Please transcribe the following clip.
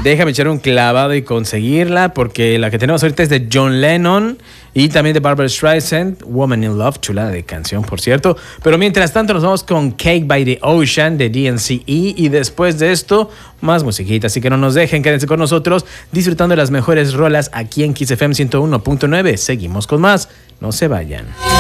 Déjame echar un clavado y conseguirla, porque la que tenemos ahorita es de John Lennon y también de Barbra Streisand, Woman in Love, chulada de canción, por cierto. Pero mientras tanto nos vamos con Cake by the Ocean de DNCE y después de esto, más musiquita. Así que no nos dejen, quédense con nosotros disfrutando de las mejores rolas aquí en Kiss FM 101.9. Seguimos con más, no se vayan.